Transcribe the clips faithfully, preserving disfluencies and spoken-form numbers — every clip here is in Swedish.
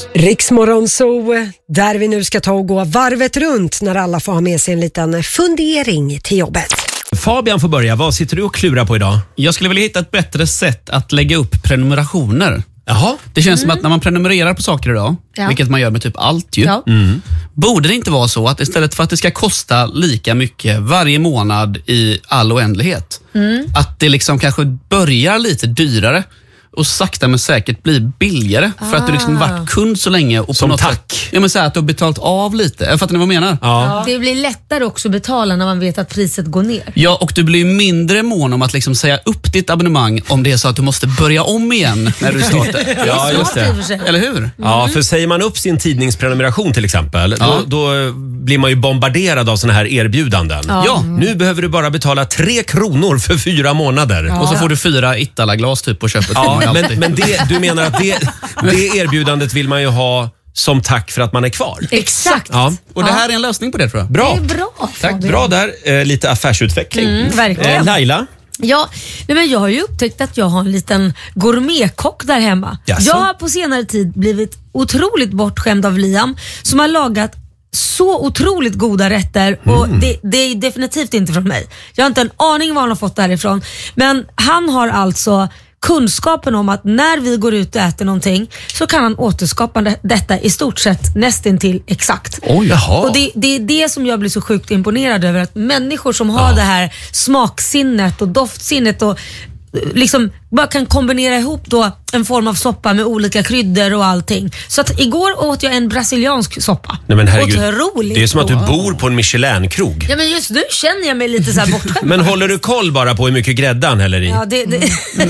oss. Riksmorgon så där vi nu ska ta och gå varvet runt när alla får ha med sig en liten fundering till jobbet. Fabian får börja. Vad sitter du och klurar på idag? Jag skulle vilja hitta ett bättre sätt att lägga upp prenumerationer. Jaha. Det känns mm. som att när man prenumererar på saker idag, ja. vilket man gör med typ allt ju, ja. mm. borde det inte vara så att istället för att det ska kosta lika mycket varje månad i all oändlighet, mm. att det liksom kanske börjar lite dyrare och sakta men säkert blir billigare ah. för att du liksom varit kund så länge och på som något tack. Sätt, ja men så här, att du har betalt av lite. Jag fattar ni vad jag menar? Ja. Det blir lättare också att betala när man vet att priset går ner. Ja, och du blir mindre mån om att liksom säga upp ditt abonnemang om det är så att du måste börja om igen när du startar. Ja, just det. Eller hur? Mm. Ja, för säger man upp sin tidningsprenumeration till exempel, ja. då, då blir man ju bombarderad av såna här erbjudanden. Ja. ja. Nu behöver du bara betala tre kronor för fyra månader. Ja. Och så får du fyra Ittala-glas typ på köpet. Ja. Men, men det, du menar att det, det erbjudandet vill man ju ha som tack för att man är kvar. Exakt. Ja. Och det här är en lösning på det, tror jag. Bra. Det är bra. Tack, bra där. Eh, lite affärsutveckling. Mm, verkligen. Eh, Laila? Ja, nej men jag har ju upptäckt att jag har en liten gourmetkock där hemma. Jaså? Jag har på senare tid blivit otroligt bortskämd av Liam som har lagat så otroligt goda rätter och mm. det, det är definitivt inte från mig. Jag har inte en aning var han har fått därifrån. Men han har alltså kunskapen om att när vi går ut och äter någonting så kan han återskapa det, detta i stort sett nästintill exakt. Oh, jaha. Och det, det är det som jag blir så sjukt imponerad över, att människor som har ja. det här smaksinnet och doftsinnet och liksom bara kan kombinera ihop då en form av soppa med olika kryddor och allting. Så att igår åt jag en brasiliansk soppa. Nej, men herregud, otroligt. det är som att du bor på en Michelin-krog. Ja, men just nu känner jag mig lite så här bortskämd. Men håller du koll bara på hur mycket grädde han häller i? Ja, det, det,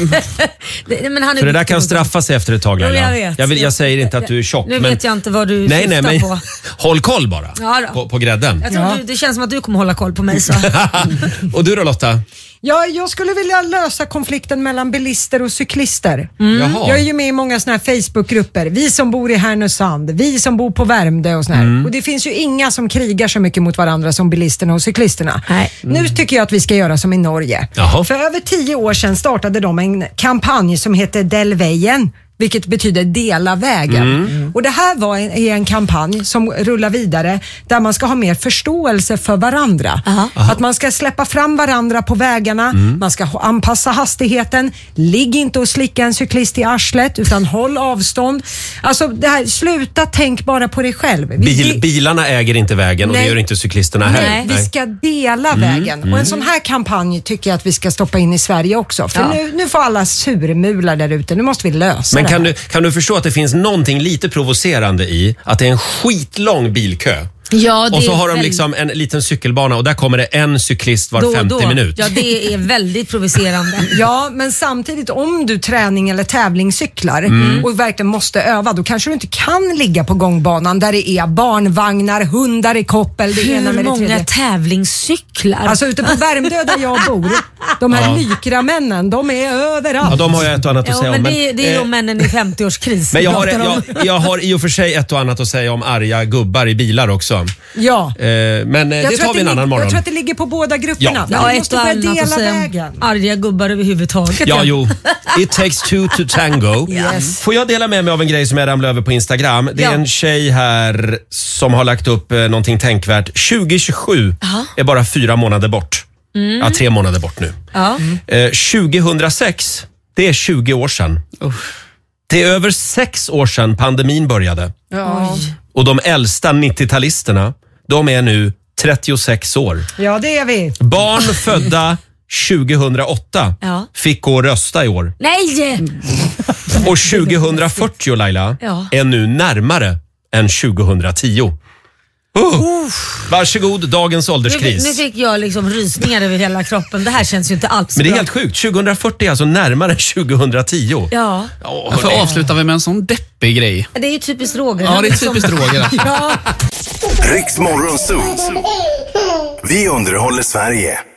det, men han är för det där kan straffa sig efter ett tag, Laila. Ja, jag vet. Jag, vill, jag säger inte att du är tjock. Nu men... vet jag inte vad du nej, nej, men på. Håll koll bara ja, på, på grädden. Jag tror ja. du, det känns som att du kommer hålla koll på mig. Så. Och du då, Lotta? Ja, jag skulle vilja lösa konflikten mellan bilister och cyklister. Mm. Jag är ju med i många såna här Facebookgrupper. Vi som bor i Härnösand, vi som bor på Värmdö och såna här. Mm. Och det finns ju inga som krigar så mycket mot varandra som bilisterna och cyklisterna. Nej. Nu tycker jag att vi ska göra som i Norge. Jaha. För över tio år sedan startade de en kampanj som heter Del Veien, vilket betyder dela vägen. Mm. Och det här var en, är en kampanj som rullar vidare där man ska ha mer förståelse för varandra. Aha. Att man ska släppa fram varandra på vägarna, mm. man ska anpassa hastigheten, ligg inte och slicka en cyklist i arslet utan håll avstånd. Alltså det här, sluta tänk bara på dig själv. Vi, Bil, bilarna äger inte vägen och nej. Det gör inte cyklisterna nej, här. Vi ska dela mm. vägen. Mm. Och en sån här kampanj tycker jag att vi ska stoppa in i Sverige också. För ja. nu, nu får alla surmular där ute. Nu måste vi lösa Men det. Kan du, kan du förstå att det finns någonting lite provocerande i att det är en skitlång bilkö? Ja, det och så har de väldigt... liksom en liten cykelbana och där kommer det en cyklist var då, femtio då. minut. Ja, det är väldigt provocerande. Ja, men samtidigt om du träning eller tävlingscyklar mm. och verkligen måste öva, då kanske du inte kan ligga på gångbanan där det är barnvagnar, hundar i koppel, det Hur ena med det många tredje. tävlingscyklar? Alltså ute på Värmdö där jag bor, de här ja. lykramännen, de är överallt. Ja, de har ju ett och annat att ja, säga men om. Det, är, det är ju eh, männen i femtio-årskris. Men jag har, jag, jag har i och för sig ett och annat att säga om arga gubbar i bilar också. Ja. Eh, men eh, det tar vi en annan morgon. Jag tror att det ligger på båda grupperna. Ja, vi måste börja dela vägen. Arga gubbar överhuvudtaget. Ja, jo. It takes two to tango. Yes. Får jag dela med mig av en grej som jag ramlade över på Instagram? Det är ja. en tjej här som har lagt upp eh, någonting tänkvärt. tjugo tjugosju Aha. är bara fyra månader bort. Mm. Ja, tre månader bort nu. Ja. Mm. Eh, tjugohundrasex, det är tjugo år sedan. Uh. Det är över sex år sedan pandemin började. Ja. Och de äldsta nittio-talisterna, de är nu trettiosex år. Ja, det är vi. Barn födda tjugohundraåtta ja. fick gå och rösta i år. Nej! Och tjugohundrafyrtio, Laila, ja. är nu närmare än tjugohundratio. Uh, varsågod, dagens ålderskris. Nu, nu fick jag liksom rysningar över hela kroppen. Det här känns ju inte alls Men det är bra. helt sjukt. tjugohundrafyrtio är alltså närmare tjugohundratio. Ja. Oh, Varför avslutar vi med en sån deppig grej? Det är ju typiskt Roger. Ja, det är typiskt Roger. Ja. Riksmorgon Zoo. Vi underhåller Sverige.